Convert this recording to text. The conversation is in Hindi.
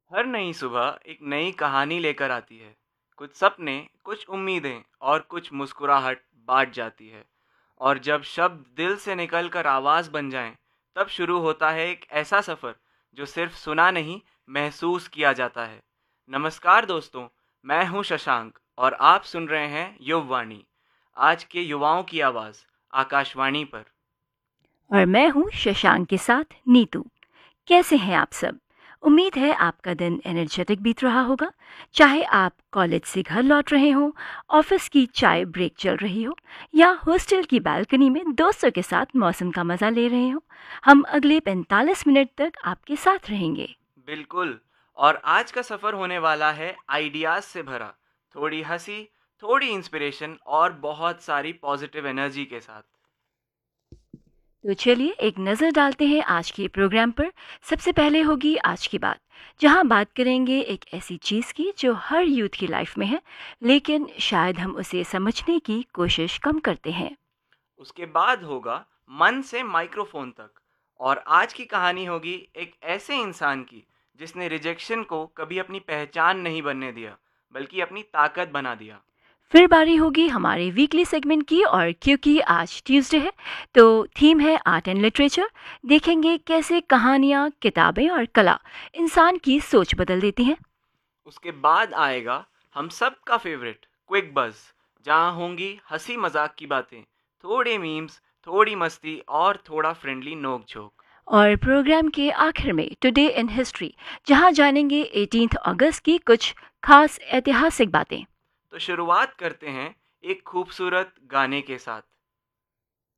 हर नई सुबह एक नई कहानी लेकर आती है। कुछ सपने, कुछ उम्मीदें और कुछ मुस्कुराहट बांट जाती है। और जब शब्द दिल से निकलकर आवाज बन जाएं, तब शुरू होता है एक ऐसा सफर जो सिर्फ सुना नहीं, महसूस किया जाता है। नमस्कार दोस्तों, मैं हूं शशांक और आप सुन रहे हैं युववाणी, आज के युवाओं की आवाज, आकाशवाणी पर। और मैं हूँ शशांक के साथ नीतू। कैसे हैं आप सब? उम्मीद है आपका दिन एनर्जेटिक बीत रहा होगा। चाहे आप कॉलेज से घर लौट रहे हो, ऑफिस की चाय ब्रेक चल रही हो, या हॉस्टल की बालकनी में दोस्तों के साथ मौसम का मजा ले रहे हो, हम अगले 45 मिनट तक आपके साथ रहेंगे। बिल्कुल। और आज का सफर होने वाला है आइडियाज से भरा, थोड़ी हंसी, थोड़ी इंस्पिरेशन और बहुत सारी पॉजिटिव एनर्जी के साथ। तो चलिए एक नज़र डालते हैं आज के प्रोग्राम पर। सबसे पहले होगी आज की बात, जहां बात करेंगे एक ऐसी चीज़ की जो हर यूथ की लाइफ में है, लेकिन शायद हम उसे समझने की कोशिश कम करते हैं। उसके बाद होगा मन से माइक्रोफोन तक। और आज की कहानी होगी एक ऐसे इंसान की जिसने रिजेक्शन को कभी अपनी पहचान नहीं बनने दिया, बल्कि अपनी ताकत बना दिया। फिर बारी होगी हमारे वीकली सेगमेंट की, और क्योंकि आज ट्यूसडे है तो थीम है आर्ट एंड लिटरेचर। देखेंगे कैसे कहानियाँ, किताबें और कला इंसान की सोच बदल देती हैं। उसके बाद आएगा हम सब का फेवरेट क्विक बज, जहां होंगी हंसी मजाक की बातें, थोड़े मीम्स, थोड़ी मस्ती और थोड़ा फ्रेंडली नोक झोंक। और प्रोग्राम के आखिर में टुडे इन हिस्ट्री, जहां जानेंगे 18 अगस्त की कुछ खास ऐतिहासिक बातें। तो शुरुआत करते हैं एक खूबसूरत गाने के साथ।